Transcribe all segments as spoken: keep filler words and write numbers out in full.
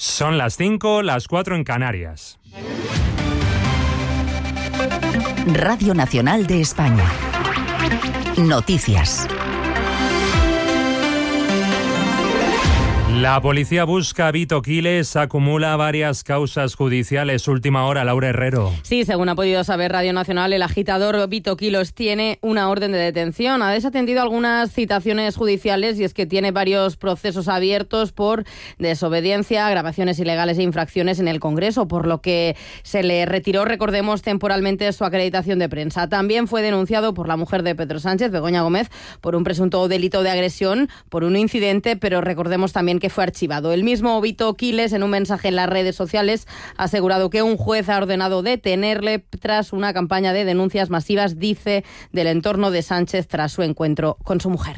Son las cinco, las cuatro en Canarias. Radio Nacional de España. Noticias. La policía busca a Vito Quiles, acumula varias causas judiciales. Última hora, Laura Herrero. Sí, según ha podido saber Radio Nacional, el agitador Vito Quiles tiene una orden de detención. Ha desatendido algunas citaciones judiciales y es que tiene varios procesos abiertos por desobediencia, grabaciones ilegales e infracciones en el Congreso, por lo que se le retiró, recordemos, temporalmente su acreditación de prensa. También fue denunciado por la mujer de Pedro Sánchez, Begoña Gómez, por un presunto delito de agresión, por un incidente, pero recordemos también que fue archivado. El mismo Vito Quiles, en un mensaje en las redes sociales, ha asegurado que un juez ha ordenado detenerle tras una campaña de denuncias masivas, dice, del entorno de Sánchez tras su encuentro con su mujer.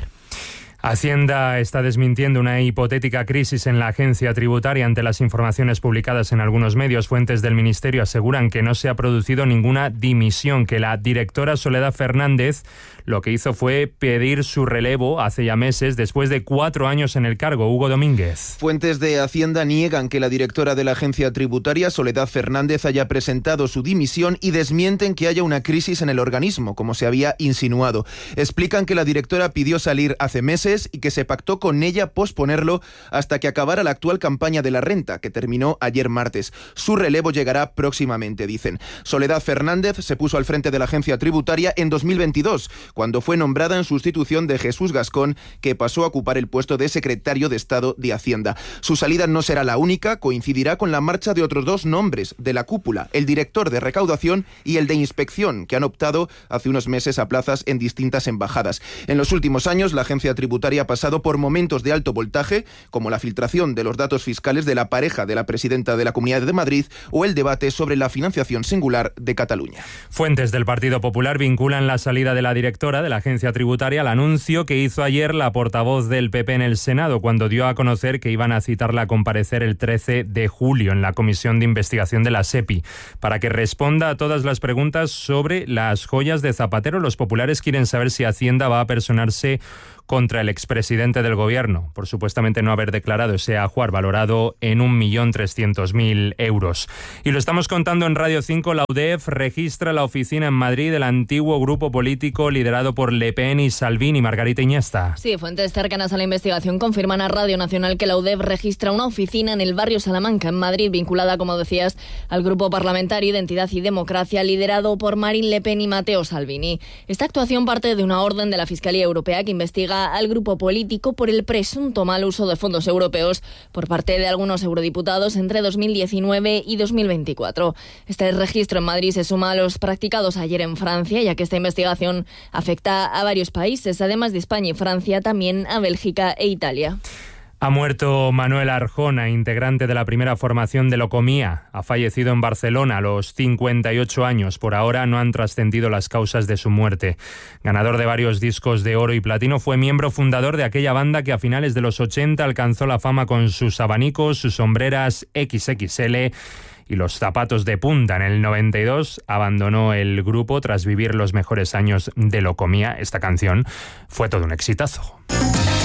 Hacienda está desmintiendo una hipotética crisis en la agencia tributaria ante las informaciones publicadas en algunos medios. Fuentes del Ministerio aseguran que no se ha producido ninguna dimisión, que la directora Soledad Fernández lo que hizo fue pedir su relevo hace ya meses, después de cuatro años en el cargo. Hugo Domínguez. Fuentes de Hacienda niegan que la directora de la agencia tributaria, Soledad Fernández, haya presentado su dimisión y desmienten que haya una crisis en el organismo, como se había insinuado. Explican que la directora pidió salir hace meses y que se pactó con ella posponerlo hasta que acabara la actual campaña de la renta, que terminó ayer martes. Su relevo llegará próximamente, dicen. Soledad Fernández se puso al frente de la agencia tributaria en dos mil veintidós, cuando fue nombrada en sustitución de Jesús Gascón, que pasó a ocupar el puesto de secretario de Estado de Hacienda. Su salida no será la única, coincidirá con la marcha de otros dos nombres de la cúpula, el director de recaudación y el de inspección, que han optado hace unos meses a plazas en distintas embajadas. En los últimos años, la agencia tributaria ha pasado por momentos de alto voltaje, como la filtración de los datos fiscales de la pareja de la presidenta de la Comunidad de Madrid o el debate sobre la financiación singular de Cataluña. Fuentes del Partido Popular vinculan la salida de la directora de la agencia tributaria al anuncio que hizo ayer la portavoz del P P en el Senado, cuando dio a conocer que iban a citarla a comparecer el trece de julio en la Comisión de Investigación de la SEPI, para que responda a todas las preguntas sobre las joyas de Zapatero. Los populares quieren saber si Hacienda va a personarse contra el expresidente del gobierno, por supuestamente no haber declarado ese ajuar valorado en un millón trescientos mil euros. Y lo estamos contando en Radio cinco. La U D E F registra la oficina en Madrid del antiguo grupo político liderado por Le Pen y Salvini. Margarita Iñesta. Sí, fuentes cercanas a la investigación confirman a Radio Nacional que la U D E F registra una oficina en el barrio Salamanca, en Madrid, vinculada, como decías, al grupo parlamentario Identidad y Democracia, liderado por Marine Le Pen y Matteo Salvini. Esta actuación parte de una orden de la Fiscalía Europea que investiga al grupo político por el presunto mal uso de fondos europeos por parte de algunos eurodiputados entre dos mil diecinueve y dos mil veinticuatro. Este registro en Madrid se suma a los practicados ayer en Francia, ya que esta investigación afecta a varios países, además de España y Francia, también a Bélgica e Italia. Ha muerto Manuel Arjona, integrante de la primera formación de Locomía. Ha fallecido en Barcelona a los cincuenta y ocho años. Por ahora no han trascendido las causas de su muerte. Ganador de varios discos de oro y platino, fue miembro fundador de aquella banda que a finales de los ochenta alcanzó la fama con sus abanicos, sus sombreras equis equis ele y los zapatos de punta. En el noventa y dos abandonó el grupo tras vivir los mejores años de Locomía. Esta canción fue todo un exitazo.